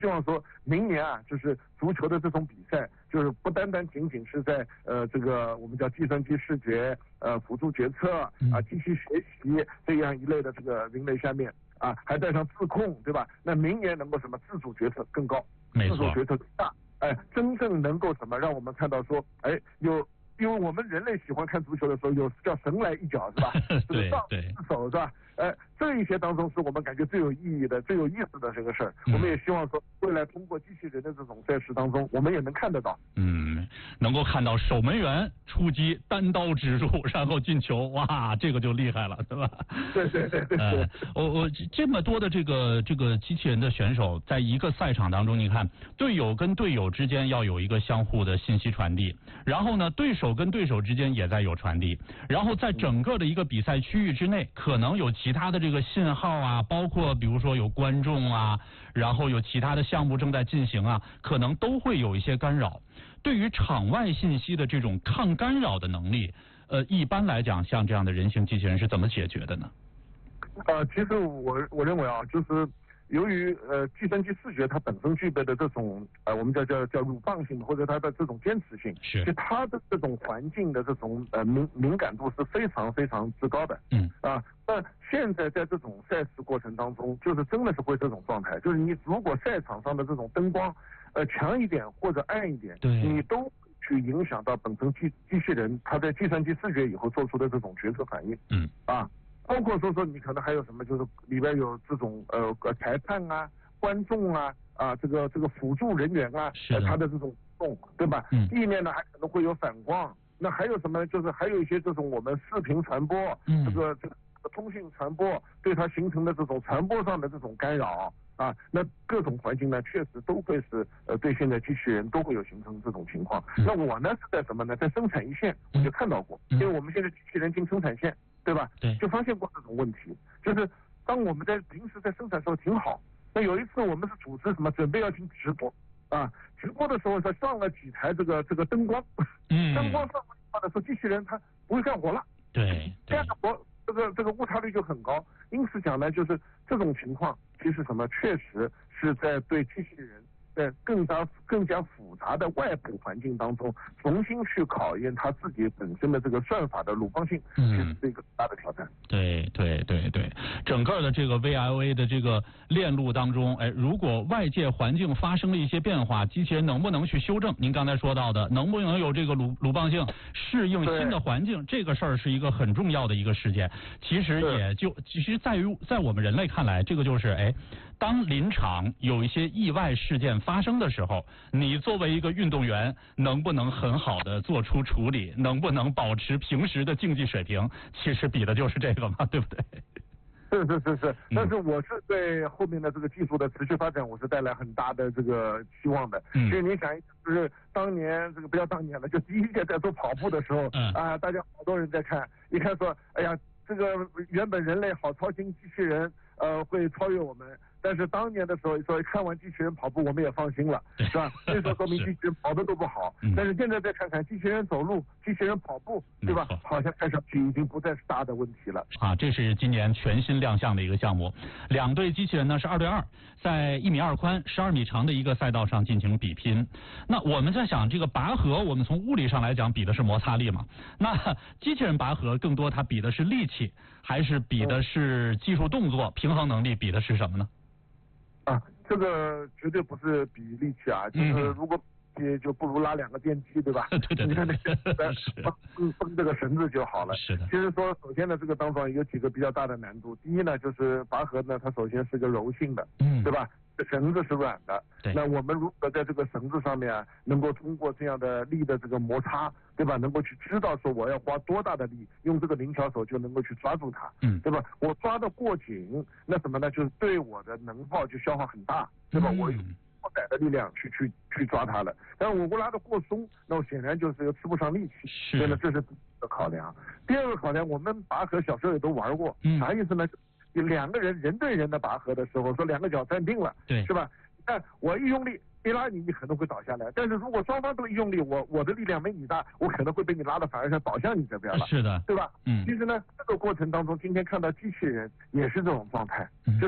希望说明年啊，就是足球的这种比赛，就是不单单仅仅是在这个我们叫计算机视觉、辅助决策啊、机器学习这样一类的这个人类下面啊，还带上自控，对吧？那明年能够什么自主决策更高，自主决策更大，真正能够什么让我们看到说，因为我们人类喜欢看足球的时候，有叫神来一脚是吧？ 对上手是吧？这一些当中是我们感觉最有意义的、最有意思的这个事儿。我们也希望说，未来通过机器人的这种赛事当中，我们也能看得到。 能够看到守门员出击，单刀直入，然后进球，哇，这个就厉害了，对吧？ 对。 我这么多的这个机器人的选手，在一个赛场当中，你看队友跟队友之间要有一个相互的信息传递，然后呢，对手跟对手之间也在有传递，然后在整个的一个比赛区域之内，可能有其他的这个信号啊，包括比如说有观众啊，然后有其他的项目正在进行啊，可能都会有一些干扰。对于场外信息的这种抗干扰的能力，一般来讲，像这样的人形机器人是怎么解决的呢？ 其实我认为啊，就是由于计算机视觉它本身具备的这种我们叫鲁棒性或者它的这种坚持性，就它的这种环境的这种敏感度是非常非常之高的。那现在在这种赛事过程当中，就是真的是会这种状态，就是你如果赛场上的这种灯光强一点或者暗一点，你都去影响到本身机器人它在计算机视觉以后做出的这种决策反应。包括说你可能还有什么，就是里边有这种裁判啊、观众啊、这个辅助人员啊，他的这种动，对吧？地面呢还可能会有反光。那还有什么？就是还有一些这种我们视频传播，这个通讯传播对它形成的这种传播上的这种干扰啊，那各种环境呢，确实都会是对现在机器人都会有形成这种情况。那我呢是在什么呢？在生产一线我就看到过，因为我们现在机器人进生产线，对吧？就发现过这种问题，就是当我们在平时在生产的时候挺好，那有一次我们是组织什么准备要进直播直播的时候他上了几台这个灯光，灯光上的时候机器人它不会干活了，这样的活这个误差率就很高。因此讲呢，就是这种情况其实什么确实是在对机器人在更加复杂的外部环境当中重新去考验它自己本身的这个算法的鲁棒性，其实是一个大的挑战。 对，整个的这个 VLA 的这个链路当中，如果外界环境发生了一些变化，机器人能不能去修正？您刚才说到的，能不能有这个鲁棒性适应新的环境？这个事儿是一个很重要的一个事件。其实在我们人类看来，这个就是当临场有一些意外事件发生的时候，你作为一个运动员，能不能很好的做出处理，能不能保持平时的竞技水平，其实比的就是这个嘛，对不对？ 是，但是我是对后面的这个技术的持续发展，我是带来很大的这个希望的。因为你想，就是当年这个不要当年了，就第一届在做跑步的时候，大家好多人在看，一看说，哎呀，这个原本人类好操心，机器人会超越我们。但是当年的时候说看完机器人跑步我们也放心了，是吧？那时候说明机器人跑的都不好，但是现在再看看机器人走路、机器人跑步，对吧？好像看上去已经不再是大的问题了。 这是今年全新亮相的一个项目，两队机器人呢是2对2，在1米2宽、12米长的一个赛道上进行比拼。那我们在想，这个拔河，我们从物理上来讲比的是摩擦力嘛？那机器人拔河更多它比的是力气，还是比的是技术动作、平衡能力，比的是什么呢？ 这个绝对不是比力气啊，就是如果就不如拉2个电梯，对吧？ 对， 你看那些绷这个绳子就好了。 是的。 其实说，首先呢，这个当中有几个比较大的难度。第一呢，就是拔河呢，它首先是个柔性的，对吧？绳子是软的，那我们如何在这个绳子上面能够通过这样的力的这个摩擦，对吧？能够去知道说我要花多大的力，用这个灵巧手就能够去抓住它，对吧？我抓得过紧，那什么呢？就是对我的能耗就消耗很大，对吧？我用过载的力量去抓它了。但是我拉得过松，那我显然就是又吃不上力气，所以呢，这是第一个考量。第二个考量，我们拔河小时候也都玩过，啥意思呢？有2个人人对人的拔河的时候，说2个脚站定了，是吧？但我一用力一拉你可能会倒下来，但是如果双方都一用力，我的力量没你大，我可能会被你拉的反而是倒向你这边了， 是的， 对吧？其实呢，这个过程当中，今天看到机器人也是这种状态，就是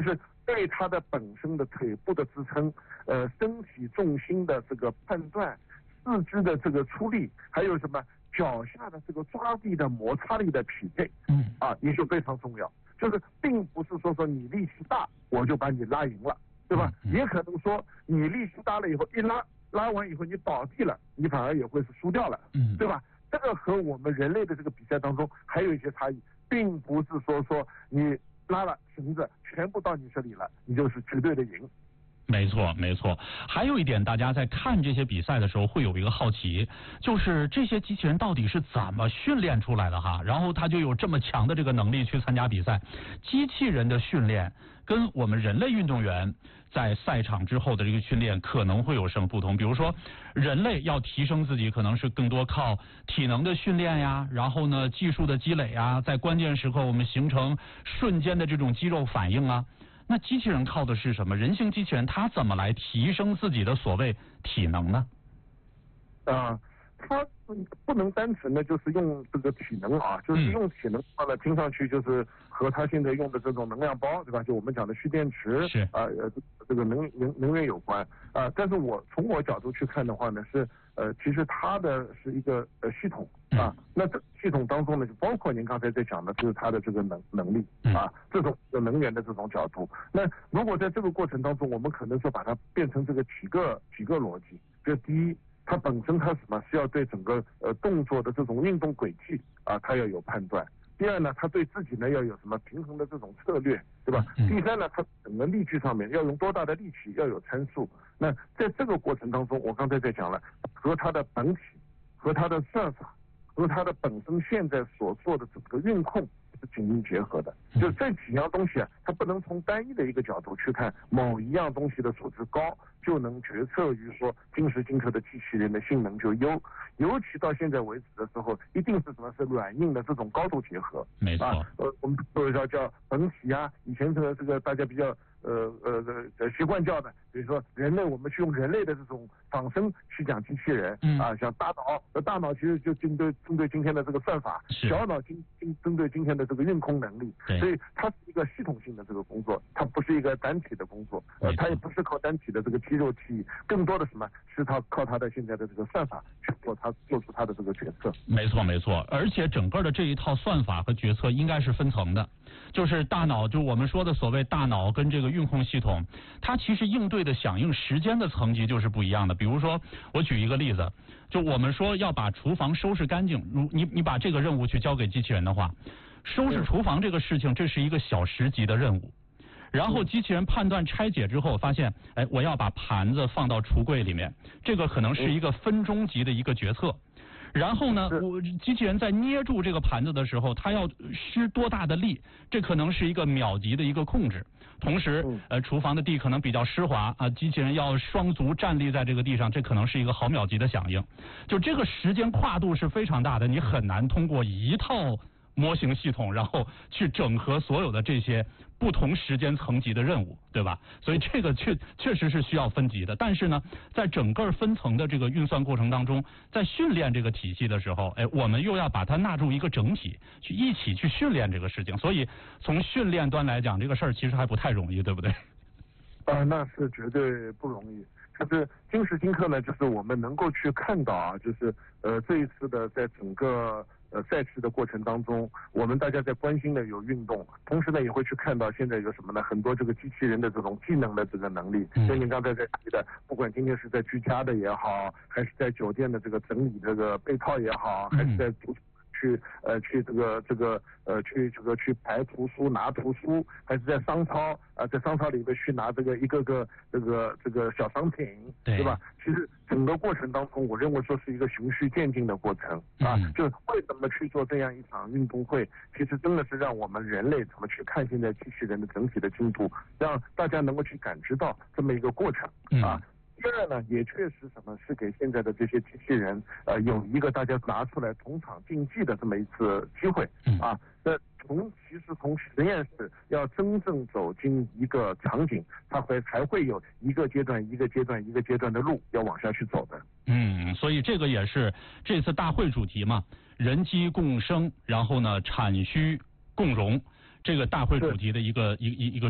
对他的本身的腿部的支撑，身体重心的这个判断，四肢的这个出力，还有什么脚下的这个抓地的摩擦力的匹配，也就非常重要。就是并不是说你力气大我就把你拉赢了，对吧？也可能说你力气大了以后一拉完以后你倒地了，你反而也会是输掉了，对吧？这个和我们人类的这个比赛当中还有一些差异，并不是说你拉了绳子全部到你这里了，你就是绝对的赢。 没错，没错。还有一点，大家在看这些比赛的时候会有一个好奇，就是这些机器人到底是怎么训练出来的哈？然后他就有这么强的这个能力去参加比赛。机器人的训练跟我们人类运动员在赛场之后的这个训练可能会有什么不同？比如说，人类要提升自己，可能是更多靠体能的训练呀，然后呢技术的积累呀，在关键时刻我们形成瞬间的这种肌肉反应啊。那机器人靠的是什么？人形机器人它怎么来提升自己的所谓体能呢？ 它不能单纯的就是用这个体能就是用体能话呢，听上去就是和它现在用的这种能量包，对吧？就我们讲的蓄电池， 是这个能源有关但是从我角度去看的话呢，是其实它的是一个系统那这系统当中呢，就包括您刚才在讲的，就是它的这个能力这种能源的这种角度。那如果在这个过程当中，我们可能说把它变成这个几个逻辑，就第一，它本身它是要对整个动作的这种运动轨迹它要有判断。第二呢，它对自己呢要有什么平衡的这种策略，对吧？第三呢，它整个力矩上面要用多大的力气，要有参数。那在这个过程当中，我刚才在讲了，和它的本体、和它的算法、和它的本身现在所做的整个运控是紧密结合的。就这几样东西它不能从单一的一个角度去看某一样东西的素质高就能决策于说今时今刻的机器人的性能就优。尤其到现在为止的时候，一定是是软硬的这种高度结合。 没错。 我们有一叫本体以前这个大家比较习惯叫的，比如说人类，我们去用人类的这种仿生去讲机器人像大脑其实就针对今天的这个算法，小脑针对今天的这个运控能力，所以它是一个系统性的这个工作，它不是一个单体的工作，它也不是靠单体的这个肌肉记忆，更多的是它靠它的现在的这个算法去做出它的这个决策。 没错没错，而且整个的这一套算法和决策应该是分层的，就是大脑，就我们说的所谓大脑跟这个运控系统，它其实应对的响应时间的层级就是不一样的。比如说我举一个例子，就我们说要把厨房收拾干净，你把这个任务去交给机器人的话，收拾厨房这个事情这是一个小时级的任务，然后机器人判断拆解之后发现，我要把盘子放到橱柜里面，这个可能是一个分钟级的一个决策。然后呢，机器人在捏住这个盘子的时候，它要施多大的力，这可能是一个秒级的一个控制。同时，厨房的地可能比较湿滑机器人要双足站立在这个地上，这可能是一个毫秒级的响应。就这个时间跨度是非常大的，你很难通过一套模型系统，然后去整合所有的这些不同时间层级的任务，对吧？所以这个确实是需要分级的。但是呢，在整个分层的这个运算过程当中，在训练这个体系的时候，我们又要把它纳入一个整体，去一起去训练这个事情。所以从训练端来讲，这个事儿其实还不太容易，对不对？ 那是绝对不容易。就是今时今刻呢，就是我们能够去看到就是这一次的在整个赛事的过程当中，我们大家在关心的有运动，同时呢也会去看到现在有什么呢？很多这个机器人的这种技能的这个能力。就您刚才在提的，不管今天是在居家的也好，还是在酒店的这个整理这个被套也好，还是在去排图书拿图书，还是在商超在商超里面去拿这个一个个这个小商品，对吧？其实整个过程当中，我认为说是一个循序渐进的过程就为什么去做这样一场运动会，其实真的是让我们人类怎么去看现在机器人的整体的进度，让大家能够去感知到这么一个过程第二呢，也确实是给现在的这些机器人有一个大家拿出来同场竞技的这么一次机会那其实从实验室要真正走进一个场景，它还会有一个阶段的路要往下去走的。 所以这个也是这次大会主题嘛，人机共生，然后呢产需共荣，这个大会主题的一个